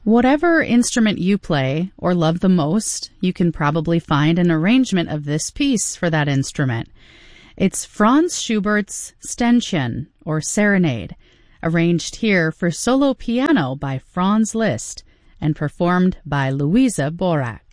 Whatever instrument you play or love the most, you can probably find an arrangement of this piece for that instrument. It's Franz Schubert's Ständchen, or Serenade, arranged here for solo piano by Franz Liszt and performed by Louisa Borack.